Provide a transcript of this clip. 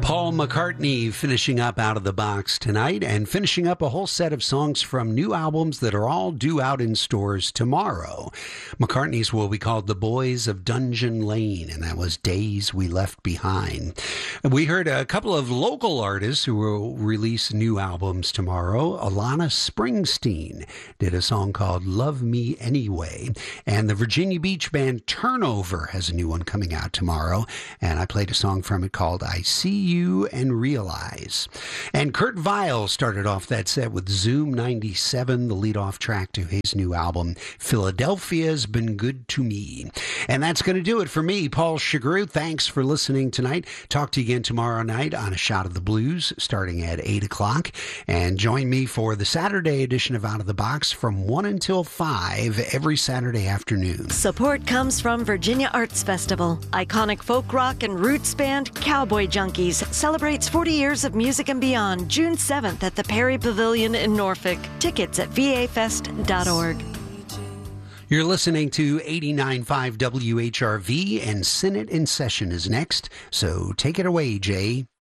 Paul McCartney finishing up Out of the Box tonight and finishing up a whole set of songs from new albums that are all due out in stores tomorrow. McCartney's will be called The Boys of Dungeon Lane, and that was Days We Left Behind. And we heard a couple of local artists who will release new albums tomorrow. Alana Springsteen did a song called Love Me Anyway, and the Virginia Beach band Turnover has a new one coming out tomorrow, and I played a song from it called I See You and Realize. And Kurt Vile started off that set with Zoom 97, the lead-off track to his new album, Philadelphia's Been Good to Me. And that's going to do it for me, Paul Chagru. Thanks for listening tonight. Talk to you again tomorrow night on A Shot of the Blues, starting at 8 o'clock. And join me for the Saturday edition of Out of the Box from 1 until 5 every Saturday afternoon. Support comes from Virginia Arts Festival. Iconic folk rock and roots band Cowboy Junkies celebrates 40 years of music and beyond, June 7th at the Perry Pavilion in Norfolk. Tickets at vafest.org. You're listening to 89.5 WHRV, and Senate in Session is next, so take it away, Jay.